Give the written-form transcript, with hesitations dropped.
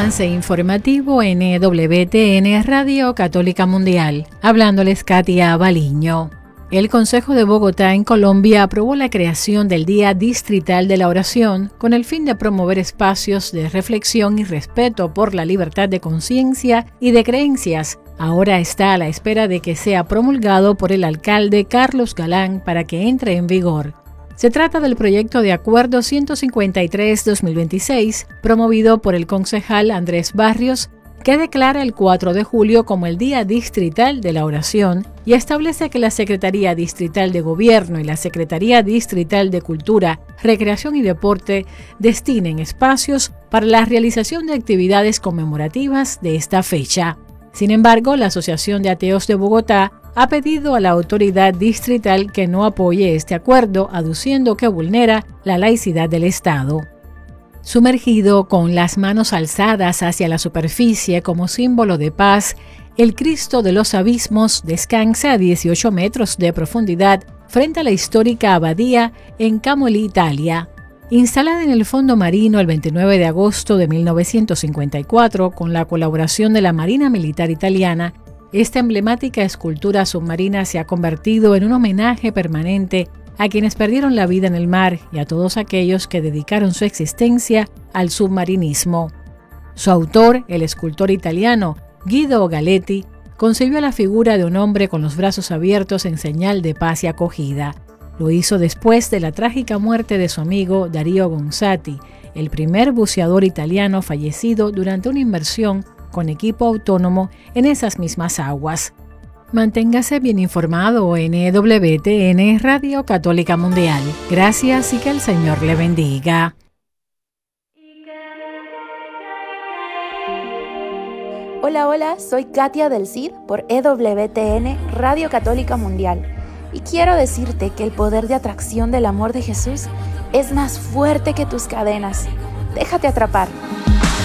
Avance informativo NWTN Radio Católica Mundial. Hablándoles Katia Baliño. El Consejo de Bogotá en Colombia aprobó la creación del Día Distrital de la Oración con el fin de promover espacios de reflexión y respeto por la libertad de conciencia y de creencias. Ahora está a la espera de que sea promulgado por el alcalde Carlos Galán para que entre en vigor. Se trata del proyecto de Acuerdo 153-2026, promovido por el concejal Andrés Barrios, que declara el 4 de julio como el Día Distrital de la Oración y establece que la Secretaría Distrital de Gobierno y la Secretaría Distrital de Cultura, Recreación y Deporte destinen espacios para la realización de actividades conmemorativas de esta fecha. Sin embargo, la Asociación de Ateos de Bogotá ha pedido a la autoridad distrital que no apoye este acuerdo, aduciendo que vulnera la laicidad del Estado. Sumergido con las manos alzadas hacia la superficie como símbolo de paz, el Cristo de los Abismos descansa a 18 metros de profundidad frente a la histórica abadía en Camoli, Italia. Instalada en el fondo marino el 29 de agosto de 1954 con la colaboración de la Marina Militar Italiana, esta emblemática escultura submarina se ha convertido en un homenaje permanente a quienes perdieron la vida en el mar y a todos aquellos que dedicaron su existencia al submarinismo. Su autor, el escultor italiano Guido Galetti, concibió la figura de un hombre con los brazos abiertos en señal de paz y acogida. Lo hizo después de la trágica muerte de su amigo Dario Gonzatti, el primer buceador italiano fallecido durante una inmersión con equipo autónomo en esas mismas aguas. Manténgase bien informado en EWTN Radio Católica Mundial. Gracias y que el Señor le bendiga. Hola, soy Katia del Cid por EWTN Radio Católica Mundial. Y quiero decirte que el poder de atracción del amor de Jesús es más fuerte que tus cadenas. Déjate atrapar.